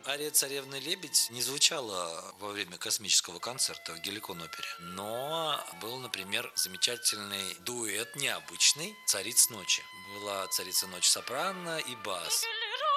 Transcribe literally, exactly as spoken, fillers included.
Ария «Царевны лебедь» не звучала во время космического концерта в Геликон-опере, но был, например, замечательный дуэт, необычный, «Цариц ночи». Была «Царица ночи» сопрано и бас.